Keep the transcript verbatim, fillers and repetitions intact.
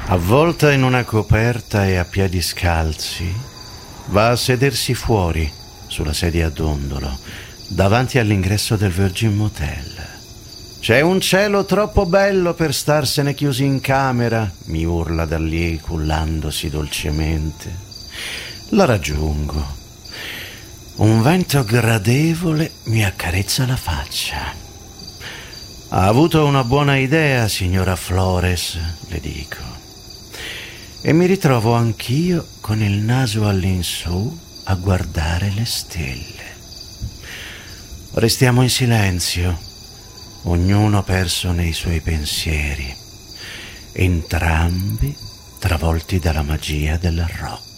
Avvolta in una coperta e a piedi scalzi, va a sedersi fuori sulla sedia a dondolo davanti all'ingresso del Virgin Motel. C'è un cielo troppo bello per starsene chiusi in camera, mi urla da lì cullandosi dolcemente. La raggiungo. Un vento gradevole mi accarezza la faccia. Ha avuto una buona idea, signora Flores, le dico. E mi ritrovo anch'io con il naso all'insù a guardare le stelle. Restiamo in silenzio, ognuno perso nei suoi pensieri, entrambi travolti dalla magia del rock.